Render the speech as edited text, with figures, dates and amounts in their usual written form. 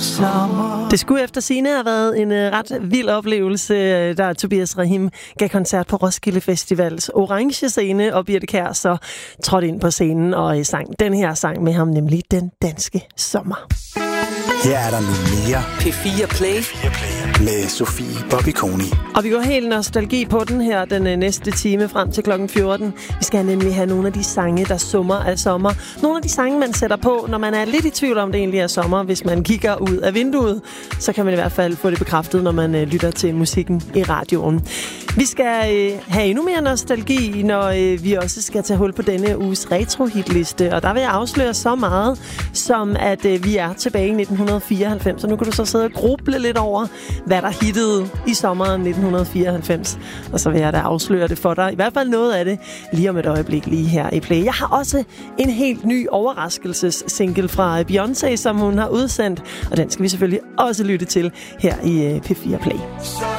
sommer. Det skulle efter sigende have været en ret vild oplevelse, da Tobias Rahim gav koncert på Roskilde Festivals orange scene, og Birthe Kjær så trådte ind på scenen og sang den her sang med ham, nemlig Den Danske Sommer. Her er der nu mere P4 Play med Sofie Bobby-Koni. Og vi går helt nostalgi på den her den næste time frem til klokken 14. Vi skal nemlig have nogle af de sange, der summer af sommer. Nogle af de sange, man sætter på, når man er lidt i tvivl om, det egentlig er sommer. Hvis man kigger ud af vinduet, så kan man i hvert fald få det bekræftet, når man lytter til musikken i radioen. Vi skal have endnu mere nostalgi, når vi også skal tage hul på denne uges retro-hitliste. Og der vil jeg afsløre så meget, som at vi er tilbage i 1994. Så nu kan du så sidde og gruble lidt over, hvad der hittede i sommeren 1994. Og så vil jeg da afsløre det for dig. I hvert fald noget af det lige om et øjeblik lige her i Play. Jeg har også en helt ny overraskelsessingle fra Beyoncé, som hun har udsendt. Og den skal vi selvfølgelig også lytte til her i P4 Play.